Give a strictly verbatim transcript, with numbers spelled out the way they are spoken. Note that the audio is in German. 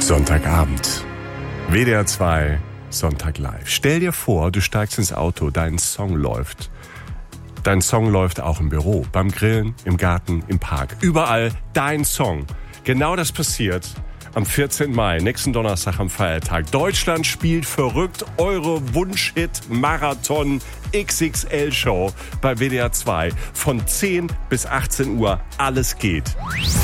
Sonntagabend. W D R zwei, Sonntag live. Stell dir vor, du steigst ins Auto, dein Song läuft. Dein Song läuft auch im Büro, beim Grillen, im Garten, im Park. Überall dein Song. Genau das passiert am vierzehnten Mai, nächsten Donnerstag am Feiertag. Deutschland spielt verrückt, eure Wunsch-Hit-Marathon X X L-Show bei W D R zwei. Von zehn bis achtzehn Uhr, alles geht.